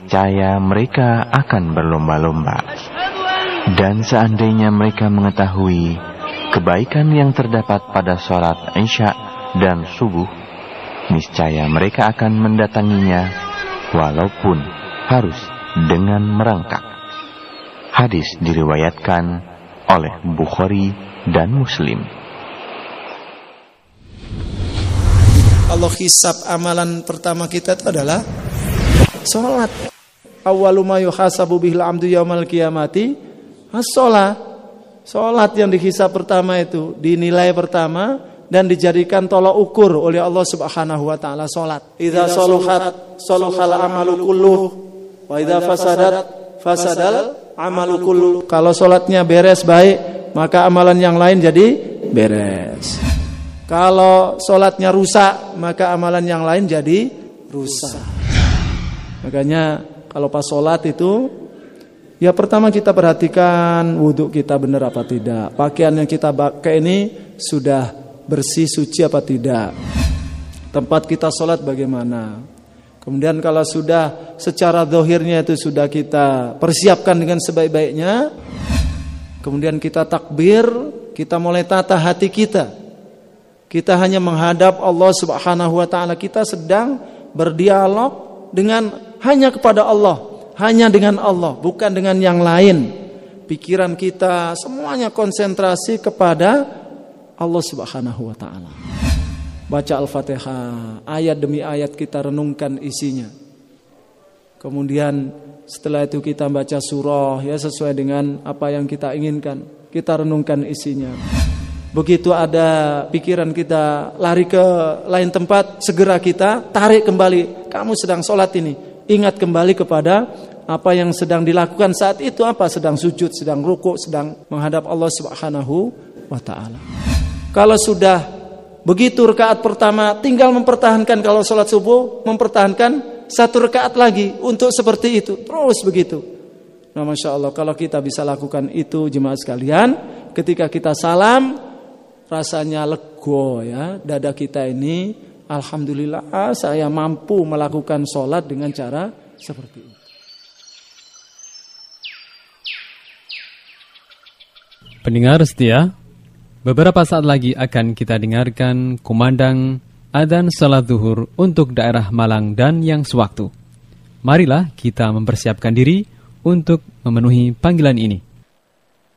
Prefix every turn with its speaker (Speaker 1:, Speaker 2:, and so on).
Speaker 1: niscaya mereka akan berlomba-lomba. Dan seandainya mereka mengetahui kebaikan yang terdapat pada sholat Isya dan subuh, niscaya mereka akan mendatanginya walaupun harus dengan merangkak. Hadis diriwayatkan oleh Bukhari dan Muslim.
Speaker 2: Allah hisab amalan pertama kita itu adalah sholat. Awwalu ma yuhasabu bihil abdu yaumal qiyamati as-sholat. Sholat yang dihisab pertama itu, dinilai pertama dan dijadikan tolak ukur oleh Allah Subhanahu wa taala sholat. Idza shaluhat shaluhal amalu kulluh wa idza fasadat fasadal amalu kulluh. Kalau sholatnya beres baik, maka amalan yang lain jadi beres. Kalau sholatnya rusak, maka amalan yang lain jadi rusak. Makanya kalau pas sholat itu, ya pertama kita perhatikan wudhu kita benar apa tidak. Pakaian yang kita pakai ini sudah bersih, suci apa tidak. Tempat kita sholat bagaimana. Kemudian kalau sudah secara zahirnya itu sudah kita persiapkan dengan sebaik-baiknya, kemudian kita takbir, kita mulai tata hati kita. Kita hanya menghadap Allah Subhanahu wa taala, kita sedang berdialog dengan hanya kepada Allah, hanya dengan Allah, bukan dengan yang lain. Pikiran kita semuanya konsentrasi kepada Allah Subhanahu wa taala. Baca Al-Fatihah, ayat demi ayat kita renungkan isinya. Kemudian setelah itu kita baca surah ya sesuai dengan apa yang kita inginkan, kita renungkan isinya. Begitu ada pikiran kita lari ke lain tempat, segera kita tarik kembali. Kamu sedang sholat ini, ingat kembali kepada apa yang sedang dilakukan saat itu. Apa? Sedang sujud, sedang rukuk, sedang menghadap Allah Subhanahu wa ta'ala. Kalau sudah begitu rakaat pertama, tinggal mempertahankan. Kalau sholat subuh, mempertahankan satu rakaat lagi untuk seperti itu. Terus begitu. Nah, Masya Allah, kalau kita bisa lakukan itu jemaah sekalian, ketika kita salam, rasanya lego ya, dada kita ini, alhamdulillah saya mampu melakukan sholat dengan cara seperti itu.
Speaker 3: Pendengar setia, beberapa saat lagi akan kita dengarkan kumandang adzan salat zuhur untuk daerah Malang dan yang sewaktu. Marilah kita mempersiapkan diri untuk memenuhi panggilan ini.